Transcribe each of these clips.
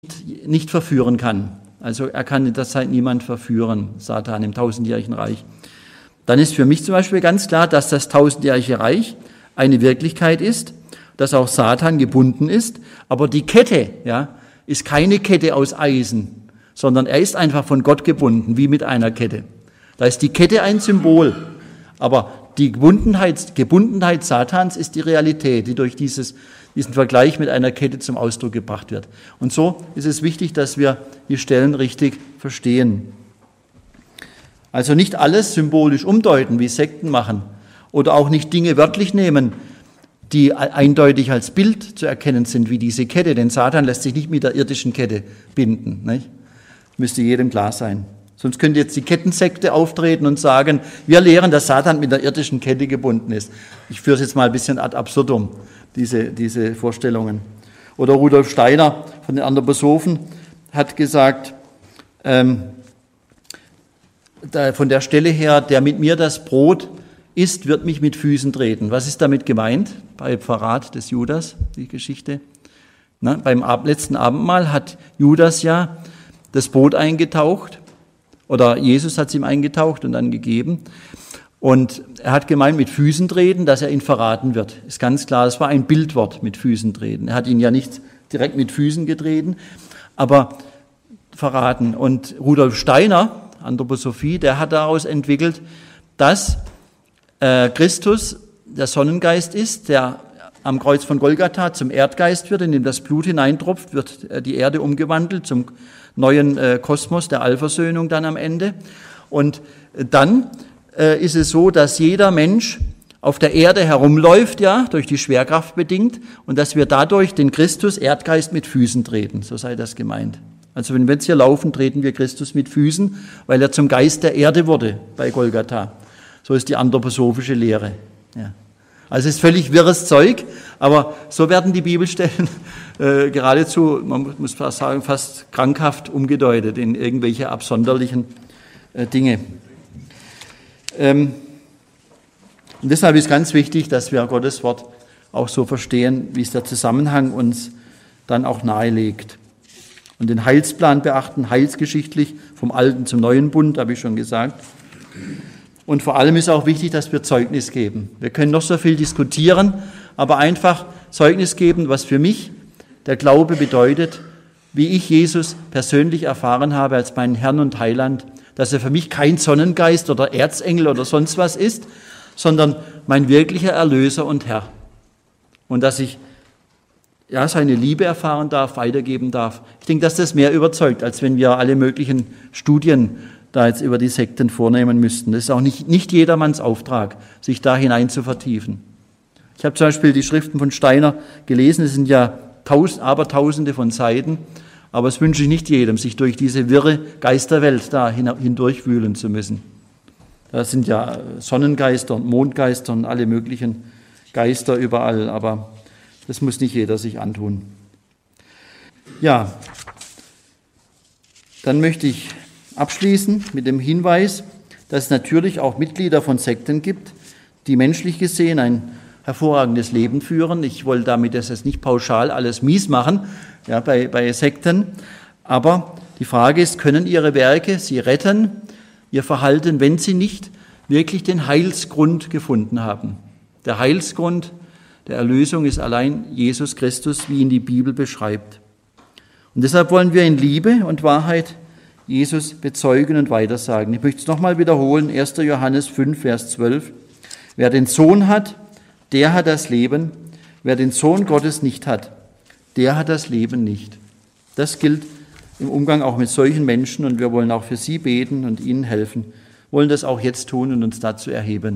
nicht verführen kann. Also er kann in der Zeit niemand verführen, Satan im tausendjährigen Reich. Dann ist für mich zum Beispiel ganz klar, dass das tausendjährige Reich eine Wirklichkeit ist, dass auch Satan gebunden ist, aber die Kette, ja, ist keine Kette aus Eisen, sondern er ist einfach von Gott gebunden, wie mit einer Kette. Da ist die Kette ein Symbol, aber die Gebundenheit Satans ist die Realität, die durch diesen Vergleich mit einer Kette zum Ausdruck gebracht wird. Und so ist es wichtig, dass wir die Stellen richtig verstehen. Also nicht alles symbolisch umdeuten, wie Sekten machen, oder auch nicht Dinge wörtlich nehmen, die eindeutig als Bild zu erkennen sind, wie diese Kette. Denn Satan lässt sich nicht mit der irdischen Kette binden. Nicht? Müsste jedem klar sein. Sonst könnte jetzt die Kettensekte auftreten und sagen, wir lehren, dass Satan mit der irdischen Kette gebunden ist. Ich führe es jetzt mal ein bisschen ad absurdum, diese Vorstellungen. Oder Rudolf Steiner von den Anthroposophen hat gesagt, von der Stelle her, der mit mir das Brot isst, wird mich mit Füßen treten. Was ist damit gemeint? Bei Verrat des Judas, die Geschichte. Beim letzten Abendmahl hat Judas ja das Brot eingetaucht, oder Jesus hat es ihm eingetaucht und dann gegeben. Und er hat gemeint, mit Füßen treten, dass er ihn verraten wird. Ist ganz klar, das war ein Bildwort, mit Füßen treten. Er hat ihn ja nicht direkt mit Füßen getreten, aber verraten. Und Rudolf Steiner, Anthroposophie, der hat daraus entwickelt, dass Christus der Sonnengeist ist, der am Kreuz von Golgatha zum Erdgeist wird, in dem das Blut hineintropft, wird die Erde umgewandelt zum neuen Kosmos der Allversöhnung dann am Ende. Und dann ist es so, dass jeder Mensch auf der Erde herumläuft, ja, durch die Schwerkraft bedingt, und dass wir dadurch den Christus Erdgeist mit Füßen treten, so sei das gemeint. Also wenn wir jetzt hier laufen, treten wir Christus mit Füßen, weil er zum Geist der Erde wurde bei Golgatha. So ist die anthroposophische Lehre. Ja. Also es ist völlig wirres Zeug, aber so werden die Bibelstellen geradezu, man muss fast sagen, fast krankhaft umgedeutet in irgendwelche absonderlichen Dinge. Und deshalb ist ganz wichtig, dass wir Gottes Wort auch so verstehen, wie es der Zusammenhang uns dann auch nahelegt. Und den Heilsplan beachten, heilsgeschichtlich, vom Alten zum Neuen Bund, habe ich schon gesagt. Und vor allem ist auch wichtig, dass wir Zeugnis geben. Wir können noch so viel diskutieren, aber einfach Zeugnis geben, was für mich der Glaube bedeutet, wie ich Jesus persönlich erfahren habe als meinen Herrn und Heiland, dass er für mich kein Sonnengeist oder Erzengel oder sonst was ist, sondern mein wirklicher Erlöser und Herr. Und dass ich seine Liebe erfahren darf, weitergeben darf. Ich denke, dass das mehr überzeugt, als wenn wir alle möglichen Studien da jetzt über die Sekten vornehmen müssten. Das ist auch nicht jedermanns Auftrag, sich da hinein zu vertiefen. Ich habe zum Beispiel die Schriften von Steiner gelesen, es sind ja Abertausende von Seiten, aber es wünsche ich nicht jedem, sich durch diese wirre Geisterwelt da hindurchwühlen zu müssen. Da sind ja Sonnengeister und Mondgeister und alle möglichen Geister überall, aber das muss nicht jeder sich antun. Ja, dann möchte ich abschließen mit dem Hinweis, dass es natürlich auch Mitglieder von Sekten gibt, die menschlich gesehen ein hervorragendes Leben führen. Ich wollte damit das jetzt nicht pauschal alles mies machen, ja, bei Sekten. Aber die Frage ist, können ihre Werke sie retten, ihr Verhalten, wenn sie nicht wirklich den Heilsgrund gefunden haben? Der Heilsgrund der Erlösung ist allein Jesus Christus, wie ihn die Bibel beschreibt. Und deshalb wollen wir in Liebe und Wahrheit Jesus bezeugen und weitersagen. Ich möchte es nochmal wiederholen, 1. Johannes 5, Vers 12. Wer den Sohn hat, der hat das Leben. Wer den Sohn Gottes nicht hat, der hat das Leben nicht. Das gilt im Umgang auch mit solchen Menschen und wir wollen auch für sie beten und ihnen helfen. Wir wollen das auch jetzt tun und uns dazu erheben.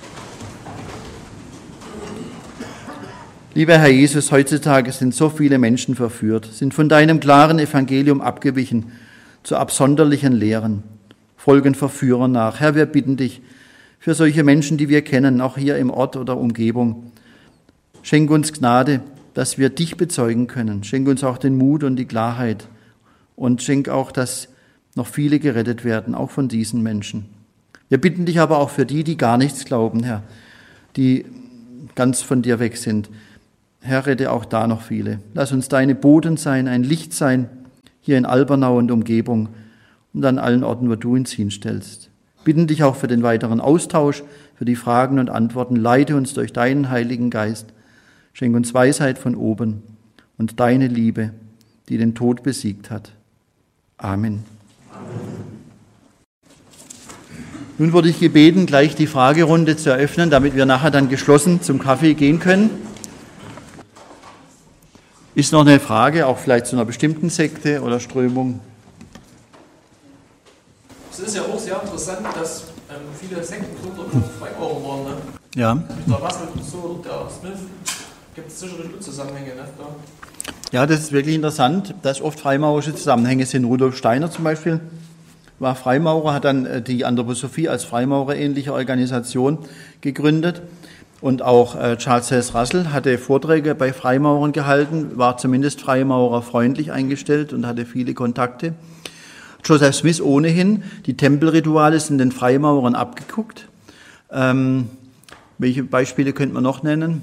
Lieber Herr Jesus, heutzutage sind so viele Menschen verführt, sind von deinem klaren Evangelium abgewichen zu absonderlichen Lehren, folgen Verführern nach. Herr, wir bitten dich für solche Menschen, die wir kennen, auch hier im Ort oder Umgebung. Schenk uns Gnade, dass wir dich bezeugen können. Schenk uns auch den Mut und die Klarheit und schenk auch, dass noch viele gerettet werden, auch von diesen Menschen. Wir bitten dich aber auch für die, die gar nichts glauben, Herr, die ganz von dir weg sind. Herr, rette auch da noch viele. Lass uns deine Boten sein, ein Licht sein, hier in Albernau und Umgebung und an allen Orten, wo du uns hinstellst. Bitten dich auch für den weiteren Austausch, für die Fragen und Antworten. Leite uns durch deinen Heiligen Geist. Schenk uns Weisheit von oben und deine Liebe, die den Tod besiegt hat. Amen. Nun wurde ich gebeten, gleich die Fragerunde zu eröffnen, damit wir nachher dann geschlossen zum Kaffee gehen können. Ist noch eine Frage, auch vielleicht zu einer bestimmten Sekte oder Strömung? Es ist ja auch sehr interessant, dass viele Sektengründer Freimaurer waren. Ne? Ja. Mit der Russell und so, und der Smith, gibt es sicherlich auch Zusammenhänge. Ne? Ja, das ist wirklich interessant, dass oft freimaurerische Zusammenhänge sind. Rudolf Steiner zum Beispiel war Freimaurer, hat dann die Anthroposophie als Freimaurer-ähnliche Organisation gegründet. Und auch Charles Taze Russell hatte Vorträge bei Freimaurern gehalten, war zumindest freimaurerfreundlich eingestellt und hatte viele Kontakte. Joseph Smith ohnehin, die Tempelrituale sind den Freimaurern abgeguckt. Welche Beispiele könnte man noch nennen?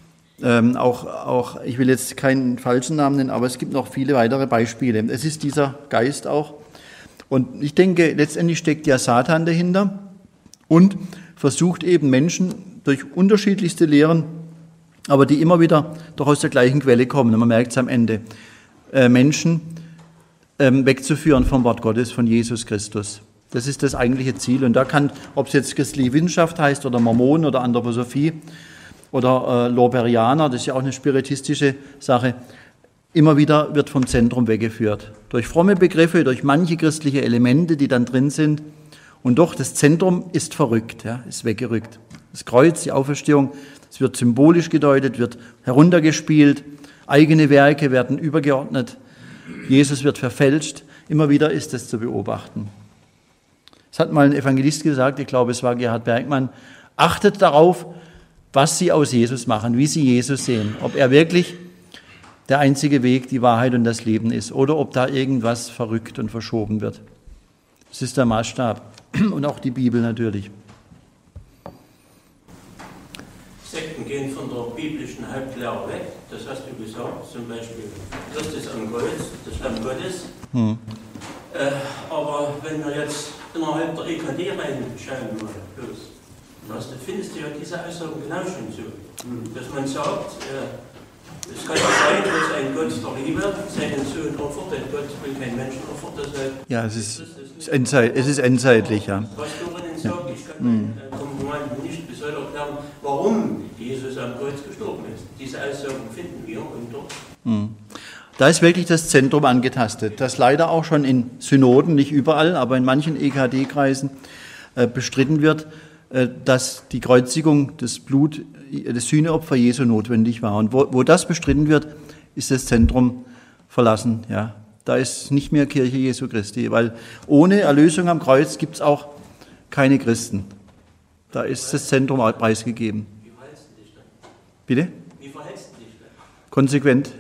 Auch, ich will jetzt keinen falschen Namen nennen, aber es gibt noch viele weitere Beispiele. Es ist dieser Geist auch. Und ich denke, letztendlich steckt ja Satan dahinter und versucht eben Menschen durch unterschiedlichste Lehren, aber die immer wieder doch aus der gleichen Quelle kommen. Und man merkt es am Ende. Menschen wegzuführen vom Wort Gottes, von Jesus Christus. Das ist das eigentliche Ziel. Und da kann, ob es jetzt christliche Wissenschaft heißt oder Mormonen oder Anthroposophie oder Lorbeerianer, das ist ja auch eine spiritistische Sache, immer wieder wird vom Zentrum weggeführt. Durch fromme Begriffe, durch manche christliche Elemente, die dann drin sind. Und doch, das Zentrum ist verrückt, ja, ist weggerückt. Das Kreuz, die Auferstehung, es wird symbolisch gedeutet, wird heruntergespielt, eigene Werke werden übergeordnet, Jesus wird verfälscht. Immer wieder ist das zu beobachten. Es hat mal ein Evangelist gesagt, ich glaube, es war Gerhard Bergmann, achtet darauf, was Sie aus Jesus machen, wie Sie Jesus sehen, ob er wirklich der einzige Weg, die Wahrheit und das Leben ist oder ob da irgendwas verrückt und verschoben wird. Das ist der Maßstab und auch die Bibel natürlich. Sekten gehen von der biblischen Halblehre weg, das hast du gesagt, zum Beispiel Christus am Kreuz, das Lamm Gottes. Aber wenn wir jetzt innerhalb der EKD reinschauen wollen, findest du ja diese Aussagen genau schon so, dass man sagt, es kann ja sein, dass ein Gott der Liebe seinen Sohn opfert, denn Gott will keinen Menschen opfern, deshalb... Ja, es ist endzeitlich, ja. Was Dorinnen sagt, ich kann den Konfirmanden nicht bis heute erklären, warum Jesus am Kreuz gestorben ist. Diese Aussagen finden wir und dort. Da ist wirklich das Zentrum angetastet, das leider auch schon in Synoden, nicht überall, aber in manchen EKD-Kreisen bestritten wird, dass die Kreuzigung das Sühneopfer Jesu notwendig war. Und wo das bestritten wird, ist das Zentrum verlassen. Ja. Da ist nicht mehr Kirche Jesu Christi, weil ohne Erlösung am Kreuz gibt es auch keine Christen. Da ist das Zentrum preisgegeben. Wie verhältst du dich dann? Bitte? Wie verhältst du dich dann? Konsequent.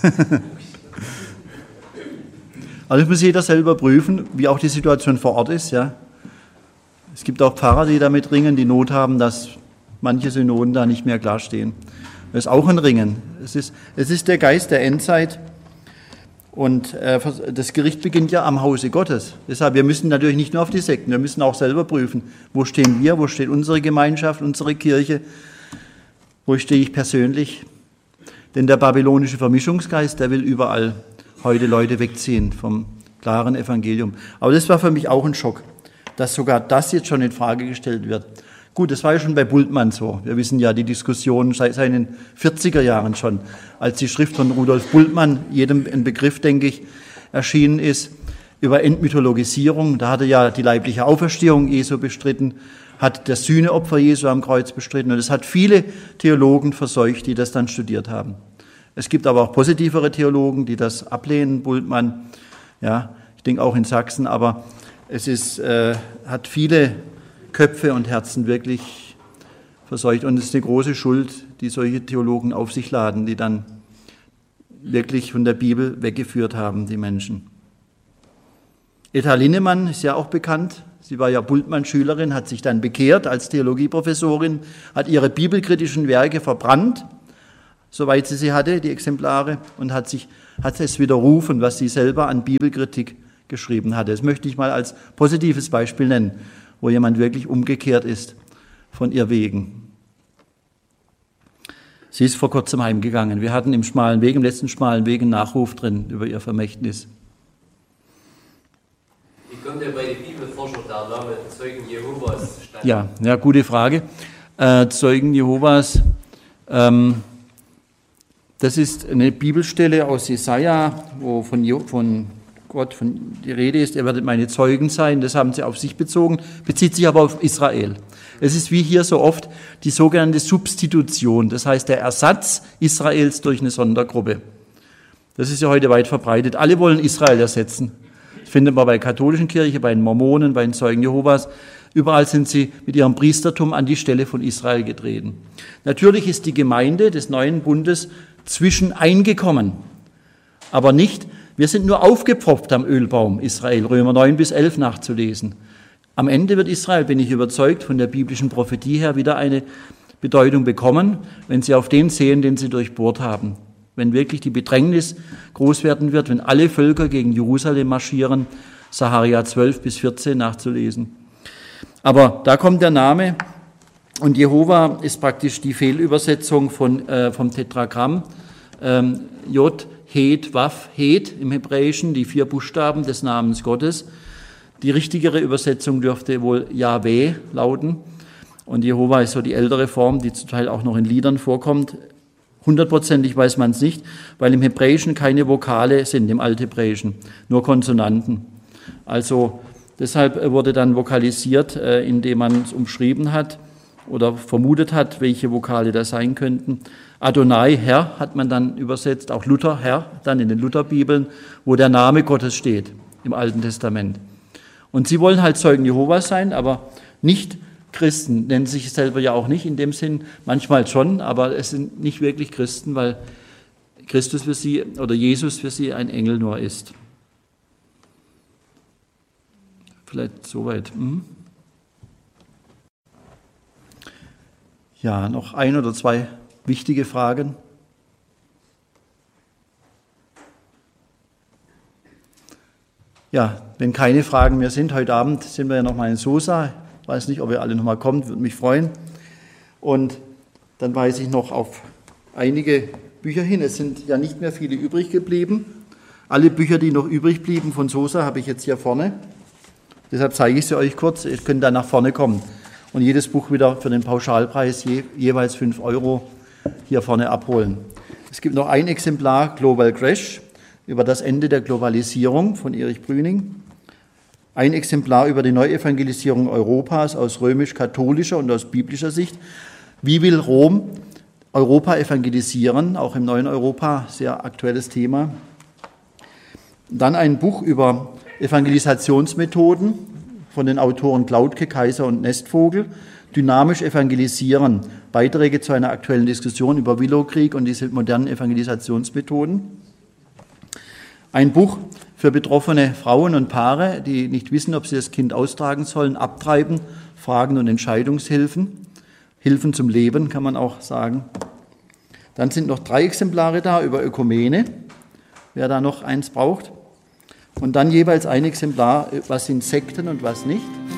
Also das muss jeder selber prüfen, wie auch die Situation vor Ort ist. Ja. Es gibt auch Pfarrer, die damit ringen, die Not haben, dass manche Synoden da nicht mehr klar stehen. Das ist auch ein Ringen. Es ist der Geist der Endzeit und das Gericht beginnt ja am Hause Gottes. Deshalb, wir müssen natürlich nicht nur auf die Sekten, wir müssen auch selber prüfen, wo stehen wir, wo steht unsere Gemeinschaft, unsere Kirche, wo stehe ich persönlich. Denn der babylonische Vermischungsgeist, der will überall heute Leute wegziehen vom klaren Evangelium. Aber das war für mich auch ein Schock, dass sogar das jetzt schon in Frage gestellt wird. Gut, das war ja schon bei Bultmann so. Wir wissen ja die Diskussion seit den 40er Jahren schon, als die Schrift von Rudolf Bultmann, jedem ein Begriff, denke ich, erschienen ist, über Entmythologisierung. Da hat er ja die leibliche Auferstehung Jesu bestritten, hat das Sühneopfer Jesu am Kreuz bestritten. Und es hat viele Theologen verseucht, die das dann studiert haben. Es gibt aber auch positivere Theologen, die das ablehnen, Bultmann, ja, ich denke auch in Sachsen, aber es hat viele Köpfe und Herzen wirklich verseucht. Und es ist eine große Schuld, die solche Theologen auf sich laden, die dann wirklich von der Bibel weggeführt haben, die Menschen. Etta Linnemann ist ja auch bekannt. Sie war ja Bultmann-Schülerin, hat sich dann bekehrt als Theologieprofessorin, hat ihre bibelkritischen Werke verbrannt, soweit sie hatte, die Exemplare, und hat sich hat es widerrufen, was sie selber an Bibelkritik geschrieben hatte. Das möchte ich mal als positives Beispiel nennen, wo jemand wirklich umgekehrt ist von ihr Wegen. Sie ist vor kurzem heimgegangen. Wir hatten im letzten schmalen Weg einen Nachruf drin über ihr Vermächtnis. Wie kommt denn bei den Bibelforschern der Name Zeugen Jehovas zustande? Ja, gute Frage. Zeugen Jehovas, das ist eine Bibelstelle aus Jesaja, wo von Gott die Rede ist, ihr werdet meine Zeugen sein, das haben sie auf sich bezogen, bezieht sich aber auf Israel. Es ist wie hier so oft die sogenannte Substitution, das heißt der Ersatz Israels durch eine Sondergruppe. Das ist ja heute weit verbreitet. Alle wollen Israel ersetzen. Das findet man bei der katholischen Kirche, bei den Mormonen, bei den Zeugen Jehovas. Überall sind sie mit ihrem Priestertum an die Stelle von Israel getreten. Natürlich ist die Gemeinde des neuen Bundes zwischen eingekommen, aber nicht, wir sind nur aufgepfropft am Ölbaum Israel, Römer 9 bis 11 nachzulesen. Am Ende wird Israel, bin ich überzeugt, von der biblischen Prophetie her wieder eine Bedeutung bekommen, wenn sie auf den sehen, den sie durchbohrt haben. Wenn wirklich die Bedrängnis groß werden wird, wenn alle Völker gegen Jerusalem marschieren, Sacharja 12 bis 14 nachzulesen. Aber da kommt der Name und Jehova ist praktisch die Fehlübersetzung vom Tetragramm. Jod, Het, Waf, Het im Hebräischen, die 4 Buchstaben des Namens Gottes. Die richtigere Übersetzung dürfte wohl Jahweh lauten. Und Jehova ist so die ältere Form, die zum Teil auch noch in Liedern vorkommt. 100%ig weiß man es nicht, weil im Hebräischen keine Vokale sind, im Althebräischen, nur Konsonanten. Also deshalb wurde dann vokalisiert, indem man es umschrieben hat oder vermutet hat, welche Vokale das sein könnten. Adonai, Herr, hat man dann übersetzt, auch Luther, Herr, dann in den Lutherbibeln, wo der Name Gottes steht im Alten Testament. Und sie wollen halt Zeugen Jehovas sein, aber nicht Christen, nennen sich selber ja auch nicht in dem Sinn, manchmal schon, aber es sind nicht wirklich Christen, weil Christus für sie oder Jesus für sie ein Engel nur ist. Vielleicht soweit. Ja, noch 1 oder 2 wichtige Fragen. Ja, wenn keine Fragen mehr sind, heute Abend sind wir ja noch mal in Sosa. Ich weiß nicht, ob ihr alle noch mal kommt, würde mich freuen. Und dann weise ich noch auf einige Bücher hin. Es sind ja nicht mehr viele übrig geblieben. Alle Bücher, die noch übrig blieben von Sosa, habe ich jetzt hier vorne. Deshalb zeige ich sie euch kurz. Ihr könnt dann nach vorne kommen. Und jedes Buch wieder für den Pauschalpreis jeweils 5 € hier vorne abholen. Es gibt noch ein Exemplar, Global Crash, über das Ende der Globalisierung von Erich Brüning. Ein Exemplar über die Neuevangelisierung Europas aus römisch-katholischer und aus biblischer Sicht. Wie will Rom Europa evangelisieren? Auch im neuen Europa, sehr aktuelles Thema. Dann ein Buch über Evangelisationsmethoden von den Autoren Glautke, Kaiser und Nestvogel. Dynamisch evangelisieren. Beiträge zu einer aktuellen Diskussion über Willowkrieg und diese modernen Evangelisationsmethoden. Ein Buch für betroffene Frauen und Paare, die nicht wissen, ob sie das Kind austragen sollen, abtreiben, Fragen und Entscheidungshilfen. Hilfen zum Leben, kann man auch sagen. Dann sind noch 3 Exemplare da über Ökumene, wer da noch eins braucht. Und dann jeweils ein Exemplar, was sind Sekten und was nicht.